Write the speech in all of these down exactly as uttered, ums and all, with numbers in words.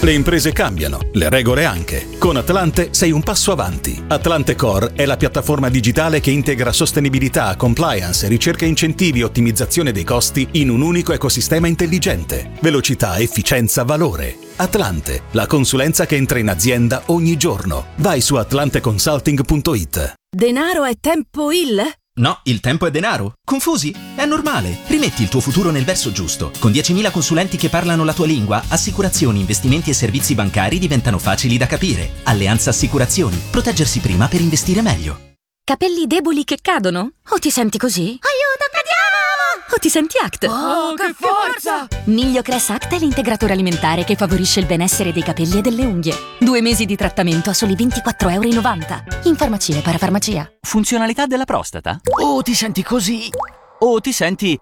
Le imprese cambiano, le regole anche. Con Atlante sei un passo avanti. Atlante Core è la piattaforma digitale che integra sostenibilità, compliance, ricerca, incentivi e ottimizzazione dei costi in un unico ecosistema intelligente. Velocità, efficienza, valore. Atlante, la consulenza che entra in azienda ogni giorno. Vai su atlante consulting punto it. Denaro è tempo il? No, il tempo è denaro. Confusi? È normale. Rimetti il tuo futuro nel verso giusto. Con diecimila consulenti che parlano la tua lingua, assicurazioni, investimenti e servizi bancari diventano facili da capire. Alleanza Assicurazioni. Proteggersi prima per investire meglio. Capelli deboli che cadono? O ti senti così? Aiuto, cadiamo! O ti senti A C T? Oh, che forza! Migliocress A C T è l'integratore alimentare che favorisce il benessere dei capelli e delle unghie. Due mesi di trattamento a soli ventiquattro e novanta euro. In farmacia e parafarmacia. Funzionalità della prostata? O ti senti così? O ti senti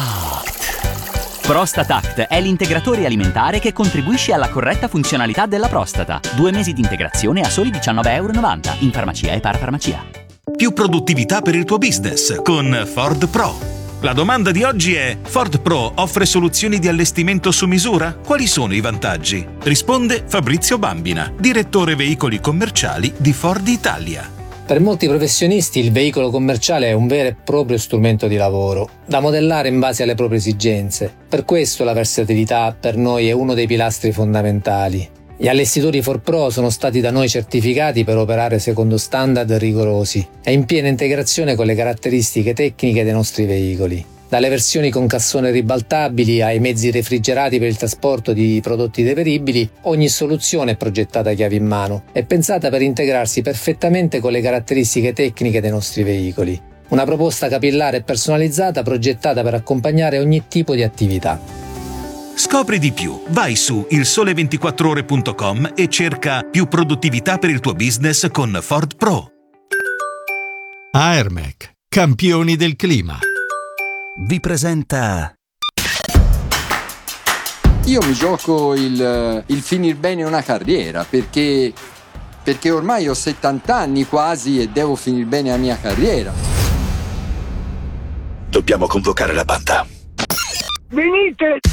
A C T? Prostate A C T è l'integratore alimentare che contribuisce alla corretta funzionalità della prostata. Due mesi di integrazione a soli diciannove e novanta euro in farmacia e parafarmacia. Più produttività per il tuo business con Ford Pro. La domanda di oggi è: Ford Pro offre soluzioni di allestimento su misura? Quali sono i vantaggi? Risponde Fabrizio Bambina, direttore veicoli commerciali di Ford Italia. Per molti professionisti il veicolo commerciale è un vero e proprio strumento di lavoro, da modellare in base alle proprie esigenze. Per questo la versatilità per noi è uno dei pilastri fondamentali. Gli allestitori Ford Pro sono stati da noi certificati per operare secondo standard rigorosi e in piena integrazione con le caratteristiche tecniche dei nostri veicoli. Dalle versioni con cassone ribaltabili ai mezzi refrigerati per il trasporto di prodotti deperibili, ogni soluzione è progettata a chiave in mano e pensata per integrarsi perfettamente con le caratteristiche tecniche dei nostri veicoli. Una proposta capillare e personalizzata progettata per accompagnare ogni tipo di attività. Scopri di più. Vai su il sole ventiquattro ore punto com e cerca più produttività per il tuo business con Ford Pro. Aermec, campioni del clima. Vi presenta. Io mi gioco il, il finir bene una carriera perché, perché ormai ho settanta anni quasi e devo finire bene la mia carriera. Dobbiamo convocare la banda. Venite!